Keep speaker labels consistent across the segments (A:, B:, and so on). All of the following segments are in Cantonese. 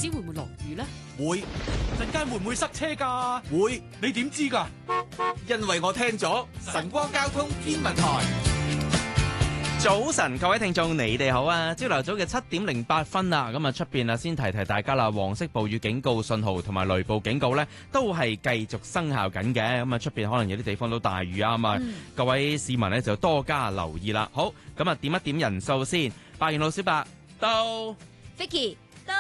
A: 知會唔會落雨咧？
B: 會，
C: 陣間會唔會塞車㗎？
B: 會，
C: 你點知㗎？
B: 因為我聽咗晨光交通天文台。
D: 早晨，各位聽眾，你哋好啊！朝頭早嘅7:08啦，咁啊出邊啊先提大家啦，黃色暴雨警告信號同埋雷暴警告呢都係繼續生效緊嘅。咁啊出邊可能有啲地方都大雨啊，咁啊各位市民呢就多加留意啦。好，咁啊點一點人數先，白元路小白到
A: Vicky 到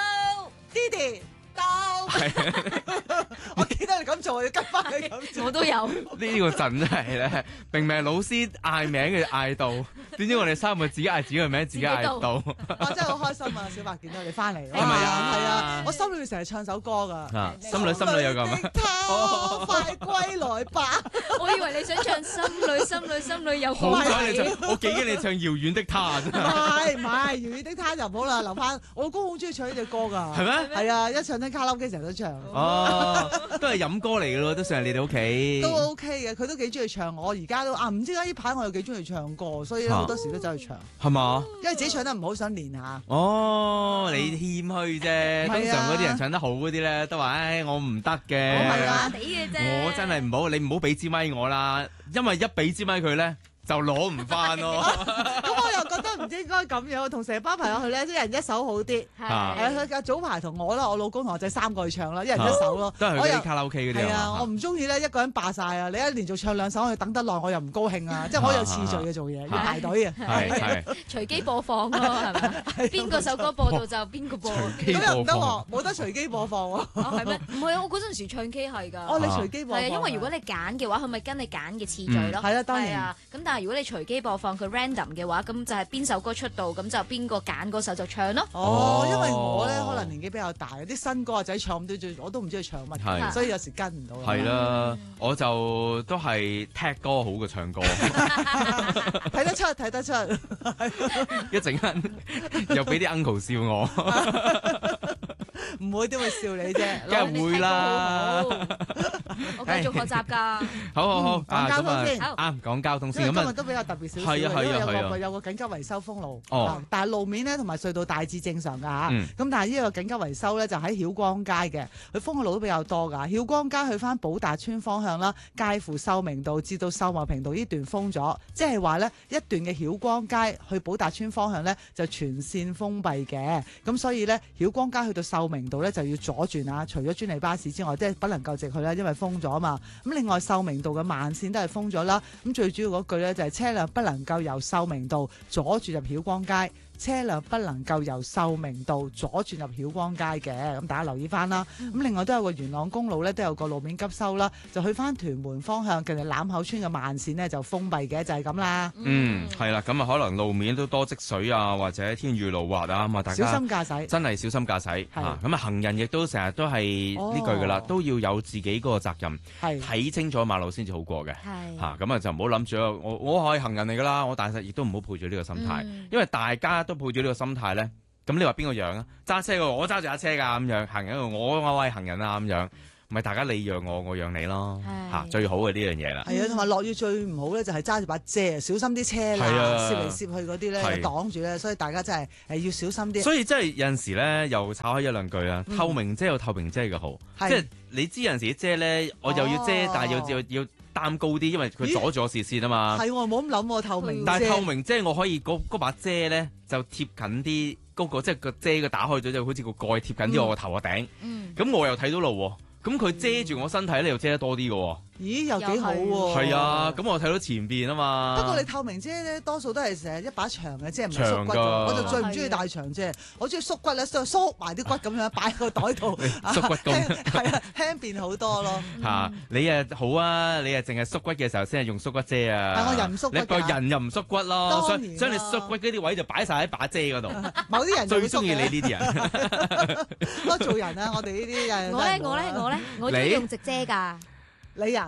E: Didi 到，我記得你咁做，我要跟翻你咁做。
A: 我都有。
D: 呢個陣真係咧，明明係老師嗌名嘅嗌到，點知我哋3個自己嗌自己嘅名，自己嗌到。
E: 我真係好開心啊！小白見到你翻嚟，係
D: 咪啊
E: 係啊，我心裏面成日唱首歌噶。
D: 心裏有咁。
E: 他快歸來吧！
A: 我以為你想唱心裏有
D: 好
A: 歌
D: 彩你唱，我幾驚你唱遙遠的他真係。
E: 唔係，遙遠的他就唔好啦，留翻。我老公好中意唱呢隻歌噶。
D: 係咩？
E: 係啊，一唱卡拉 OK 成日都唱。
D: 哦，都係飲歌嚟嘅咯，都算係你哋屋企。
E: 都 OK 嘅，佢都幾中意唱。我而家都唔知點解呢排我又幾中意唱歌，所以好多時都走去唱。
D: 係嘛？
E: 因為自己唱得唔好，想練下。
D: 哦，你謙虛啫。通常嗰啲人唱得好嗰啲咧，都話唉，我唔得嘅。
E: 我係啊，
A: 地嘅啫。
D: 我真係唔好，你唔好俾支咪我啦，因為一俾支咪佢咧。就攞唔翻咯，
E: 咁我又覺得唔應該咁樣，同成班朋友去咧，一人一首好啲。佢早排同我啦，我老公同我仔3個去唱啦，一人一首咯。
D: 都係去啲卡拉 OK 嗰啲。
E: 係啊，我唔中意咧一個人霸晒啊！你一連續唱2首，我等得耐，我又唔高興啊！即係我有次序嘅做嘢，要排隊啊。
D: 係
A: 隨機播放咯，係咪？邊個首歌播到就邊個播。
D: 咁
E: 又唔得喎，冇得隨機播放喎。
A: 係咩？唔係啊，我嗰陣時唱 K 係㗎。
E: 哦，你隨機播放。
A: 係啊，因為如果你揀嘅話，佢咪跟你揀嘅次序咯。
E: 係啦，當然。
A: 啊，咁但係如果你隨機播放佢 random 嘅話，咁就係邊首歌出道，咁就邊個揀嗰首就唱咯。
E: 哦，因為我咧可能年紀比較大，啲新歌阿仔唱我都唔知佢唱乜，所以有時跟唔到。
D: 係啦，我就都係踢歌好過唱歌。
E: 睇得出，睇得出。
D: 一陣間又俾啲 uncle 笑我。
E: 唔會點會笑你啫？
D: 梗係會啦。
A: 我繼續學習㗎。
D: 好，
E: 講交通先。
D: 啱講交通先。
E: 因為今日都比較特別少少，因為有個緊急維修封路。但係路面咧同埋隧道大致正常㗎嚇。咁但係呢個緊急維修咧就喺曉光街嘅，佢封嘅路都比較多㗎。曉光街去翻寶達邨方向啦，介乎秀明道至到秀茂坪道呢段封咗，即係話咧一段嘅曉光街去寶達邨方向咧就全線封閉嘅。咁所以咧曉光街去到秀明道咧就要左轉啊，除咗專利巴士之外，即係不能夠直去啦，因為封咗啊嘛。咁另外秀明道嘅慢線都係封咗啦。咁最主要嗰句咧就係車輛不能夠由秀明道左轉入曉光街。車輛不能夠由秀明道左轉入曉光街嘅，咁大家留意翻啦。咁另外都有個元朗公路咧，都有個路面急修啦，就去翻屯門方向，近住欖口村嘅慢線呢，就封閉嘅，就係咁啦。
D: 係啦，咁啊可能路面都多積水啊，或者天雨路滑啊，咁啊大家
E: 小心駕駛，
D: 真係小心駕駛。咁啊行人亦都成日都係呢句噶啦，都要有自己嗰個責任，睇清楚馬路先至好過嘅。咁啊就唔好諗住我係行人嚟噶啦，我但係亦都唔好抱住呢個心態，因為大家都抱住呢個心態咧，咁你話邊個讓啊？揸車嘅我揸住架車噶咁樣，行人我係行人啊咁樣，咪大家你讓我讓你咯，最好嘅呢樣嘢啦。
E: 係啊，同埋落雨最唔好咧就係揸住把遮，小心啲車啦，攝嚟攝去嗰啲咧擋住咧，所以大家真係要小心啲。
D: 所以真係有陣時咧又炒開一兩句啊，透明遮有透明遮嘅好，即係你知有陣時啲遮咧，我又要遮，但係要擔高啲，因為佢阻住我視線啊嘛。
E: 係喎，冇咁諗喎，透明遮。
D: 但係透明遮我可以嗰把遮咧就貼近啲嗰個，即係個遮佢打開咗就好似個蓋貼近啲我個頭個頂。咁我又睇到路喎，咁佢遮住我身體咧又遮得多啲嘅喎。
E: 咦，又幾好喎！
D: 係啊，咁我睇到前邊啊嘛。
E: 不過你透明遮咧，多數都係成日一把長嘅遮，唔係縮骨。我就最唔中意大長遮，我中意縮骨咧，縮埋啲骨咁樣擺喺個袋度。
D: 縮骨功
E: 係啊，輕便好多咯。
D: 你好啊，你淨係縮骨嘅時候先係用縮骨遮啊。
E: 但我人唔縮骨，
D: 你個人又唔縮骨咯，所以你縮骨嗰啲位就擺晒喺把遮嗰度。
E: 某啲人
D: 最中意你呢啲人。
E: 我做人啊，我哋呢啲人。
A: 我咧，我中意用直遮㗎。
E: 你啊？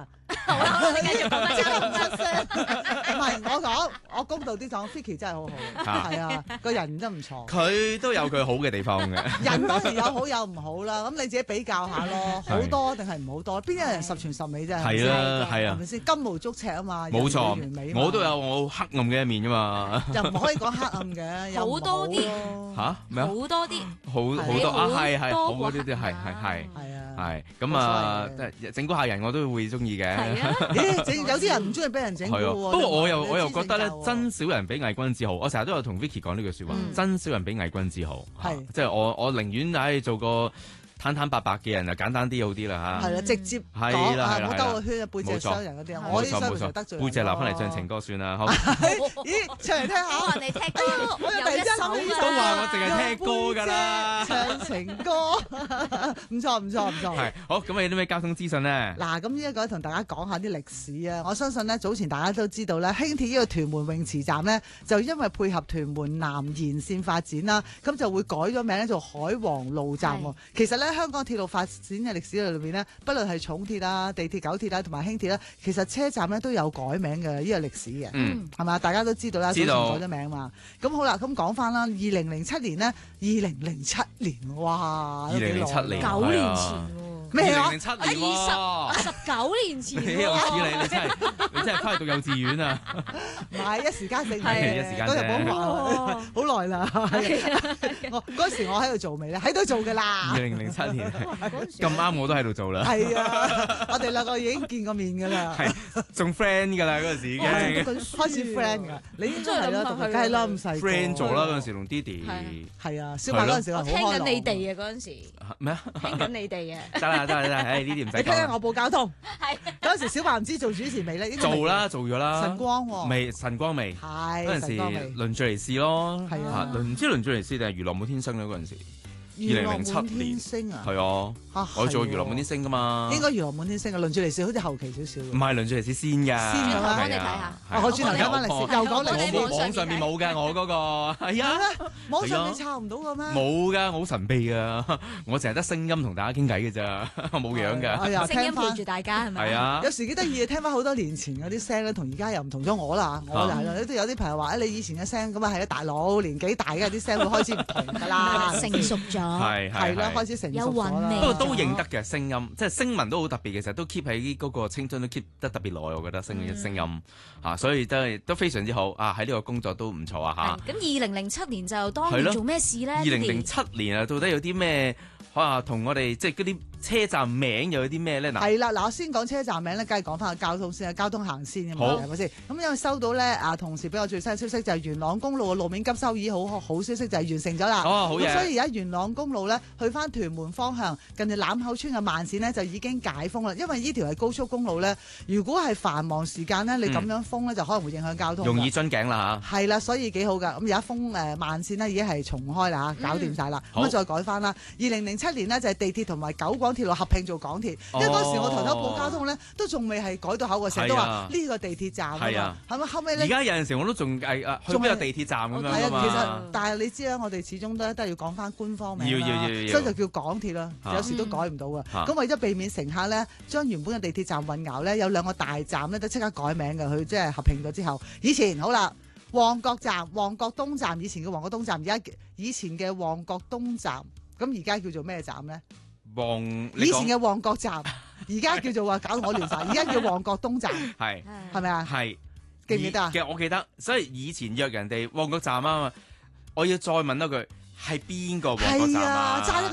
A: 你繼續講，
E: 真係唔出聲。唔係我公道啲講 ，Vicky 真係好好，係啊，個人真唔錯。
D: 佢都有佢好嘅地方嘅。
E: 人當然有好有唔好啦，咁你自己比較下咯，好多定係唔好多？邊有人十全十美啫？
D: 係啦，係啊，
E: 係咪先？金無足赤啊嘛，
D: 冇錯，
E: 完美。
D: 我都有我黑暗嘅一面噶嘛。
E: 又唔可以講黑暗嘅，有
A: 好多啲
D: 嚇咩啊？
A: 好多啲，
D: 好多啊，係好嗰啲啲係
E: 啊，
D: 係咁啊，整蠱下人我都會中意嘅。
E: 有啲人唔中意俾人整蠱喎。
D: 不過我又覺得咧，真小人比偽君子好。我成日都有同 Vicky 講呢句説話，真小人比偽君子好。係，即係我寧願做個坦坦白白嘅人就簡單啲好啲啦嚇。
E: 係啦，直接講啊，唔好兜個圈背脊傷人嗰啲。我啲傷人得罪。
D: 背脊留翻嚟唱情歌算啦。好。
E: 咦，唱嚟聽下。
A: 我話你聽歌，
E: 我有第一首
D: 都話我淨係聽歌㗎啦。
E: 唱情歌，唔錯。
D: 係好，咁有啲咩交通資訊呢？
E: 嗱，咁呢一個同大家講下啲歷史啊。我相信呢，早前大家都知道咧，輕鐵呢個屯門泳池站呢，就因為配合屯門南延線發展啦，咁就會改咗名咧做海皇路站喎。其實咧，香港鐵路發展嘅歷史裏邊呢，不論係重鐵啊、地鐵、九鐵啊同埋輕鐵啦，其實車站咧都有改名嘅呢個歷史嘅，係嘛？大家都知道啦，早前改咗名嘛。咁好啦，咁講翻啦，2007年呢，2007年，哇
D: ，2007年
A: 9年前。
E: 咩啊
D: ？2007年喎
A: ，19年前喎。
D: 你真係翻去讀幼稚園啊！
E: 唔係一時間性，
D: 一時間啫。
E: 好耐啦。嗰時我喺度做未咧？喺度做㗎啦。
D: 2007年咁啱，我都喺度做啦。
E: 係啊，我哋兩個已經見過面㗎啦。
D: 係仲 friend 㗎啦，嗰陣時已經
E: 開始 friend 㗎。你應該係啦，梗係啦，咁細個
D: friend 做啦嗰陣時同 Didi。
E: 係啊，小馬嗰陣時我
A: 聽緊你哋嘅嗰陣時。
D: 咩啊？
A: 聽緊你哋嘅。
D: 得，呢啲唔使講。
E: 你聽下我報交通。係嗰陣時小馬唔知做主持未咧？
D: 做咗啦。
E: 晨光喎。
D: 晨光未？
E: 係。
D: 嗰陣時輪住嚟試咯。
E: 係啊。
D: 唔知輪住嚟試定係娛樂滿天星咧？嗰陣時。2007年。係啊。我做娛樂滿天星㗎嘛。
E: 應該娛樂滿天星嘅輪住嚟試好似後期少少。
D: 唔係輪住嚟試先㗎。
E: 先㗎嘛。
A: 我哋睇下。
E: 我轉頭睇翻嚟試，又講歷史。
D: 網上面冇㗎，我嗰個係啊。
E: 網上面抄唔到嘅咩？
D: 冇㗎，我好神秘㗎。我淨係得聲音同大家傾偈嘅咋，我冇樣㗎。
A: 聲音陪住大家係咪？
D: 係啊。
E: 有時幾得意，聽翻好多年前嗰啲聲咧，同而家又唔同咗我啦。我就係啦，都有啲朋友話：你以前嘅聲咁啊，係啊，大佬年紀大嘅啲聲會開始唔同㗎啦，
A: 成熟咗。
E: 係啦，開始成熟咗啦。
A: 不
D: 過都認得嘅聲音，即係聲紋都好特別嘅，其實都 keep 喺嗰個青春都 keep 得特別耐，我覺得聲音嚇，所以都非常之好啊！喺呢個工作都唔錯啊嚇。
A: 咁2007年就當年做咩事咧
D: ？2007年啊，到底有啲咩同我哋即係嗰啲車站名又有啲咩咧？
E: 係啦，嗱，我先講車站名咧，梗係講翻個交通先啦，交通行先嘅嘛，係咪先？咁因為收到咧同事俾我最新嘅消息就係元朗公路嘅路面急修已好消息就係完成咗啦。
D: 哦，好嘢！
E: 咁所以而家元朗公路咧去翻屯門方向，近住欖口村嘅慢線咧就已經解封啦。因為呢條係高速公路咧，如果係繁忙時間咧，你咁樣封咧就可能會影響交通。
D: 容易樽頸啦嚇。
E: 係啦，所以幾好㗎。咁而家封慢線咧已經係重開啦嚇，搞掂晒啦。咁再改翻啦。2007年呢，就係地鐵同埋九廣鐵路合併做港鐵，因為嗰時我頭頭報交通咧都仲未係改到口嘅，成日都話呢個地鐵站啊嘛，係咪後尾咧？
D: 而家有陣時我都仲去邊個地鐵站咁樣㗎嘛。
E: 其實但係你知啦，我哋始終都係要講翻官方名啦，所以就叫港鐵啦。有時都改唔到㗎。咁為咗避免乘客咧將原本嘅地鐵站混淆咧，有兩個大站咧都即刻改名嘅，佢即係合併咗之後。以前好啦，旺角站、旺角東站，以前嘅旺角東站，以前嘅旺角東站，咁而家叫做咩站咧？以前嘅旺角站，而家叫做話搞到我亂晒，而家叫旺角東站，係咪啊？
D: 係
E: 記唔記得啊？
D: 我記得，所以以前約人哋旺角站啊嘛，我要再問多句，係邊個旺角站啊？